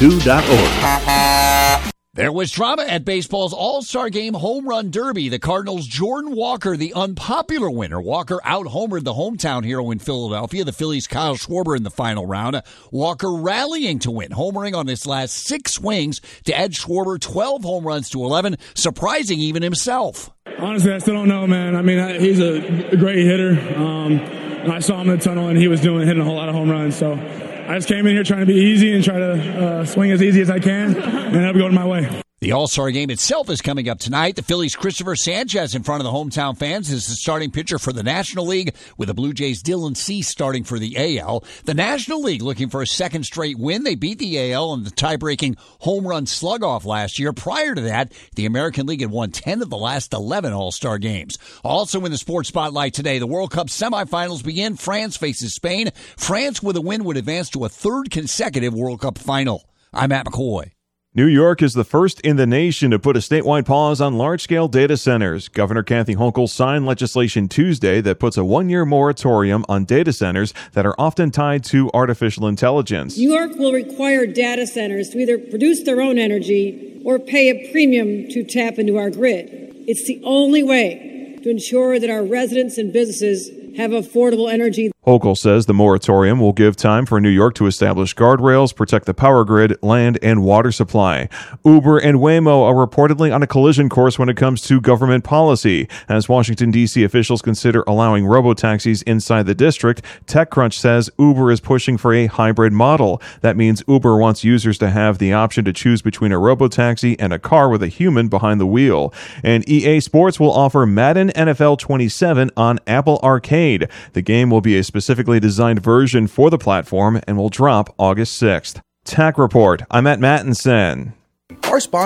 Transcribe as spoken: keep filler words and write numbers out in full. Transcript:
two dot org. There was drama at baseball's All-Star Game Home Run Derby. The Cardinals' Jordan Walker, the unpopular winner. Walker out-homered the hometown hero in Philadelphia. The Phillies' Kyle Schwarber in the final round. Walker rallying to win, homering on his last six swings to edge Schwarber twelve home runs to eleven, surprising even himself. Honestly, I still don't know, man. I mean, he's a great hitter. Um, I saw him in the tunnel, and he was doing hitting a whole lot of home runs, so I just came in here trying to be easy and try to uh, swing as easy as I can, and that'll be going my way. The All-Star Game itself is coming up tonight. The Phillies' Christopher Sanchez in front of the hometown fans is the starting pitcher for the National League, with the Blue Jays' Dylan Cease starting for the A L. The National League looking for a second straight win. They beat the A L in the tie-breaking home run slug-off last year. Prior to that, the American League had won ten of the last eleven All-Star Games. Also in the sports spotlight today, the World Cup semifinals begin. France faces Spain. France with a win would advance to a third consecutive World Cup final. I'm Matt McCoy. New York is the first in the nation to put a statewide pause on large-scale data centers. Governor Kathy Hochul signed legislation Tuesday that puts a one-year moratorium on data centers that are often tied to artificial intelligence. New York will require data centers to either produce their own energy or pay a premium to tap into our grid. It's the only way to ensure that our residents and businesses have affordable energy. Hochul says the moratorium will give time for New York to establish guardrails, protect the power grid, land, and water supply. Uber and Waymo are reportedly on a collision course when it comes to government policy. As Washington, D C officials consider allowing robotaxis inside the district, TechCrunch says Uber is pushing for a hybrid model. That means Uber wants users to have the option to choose between a robotaxi and a car with a human behind the wheel. And E A Sports will offer Madden N F L twenty-seven on Apple Arcade. The game will be a specifically designed version for the platform and will drop August sixth. Tech Report. I'm at Mattinson. Our sponsor